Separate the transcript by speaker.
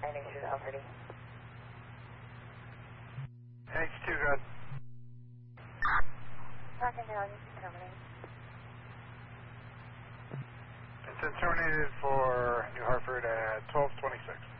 Speaker 1: This is Alfred.
Speaker 2: H2, good.
Speaker 1: Roger, now this is terminated.
Speaker 2: It says terminated for New Hartford at 12:26.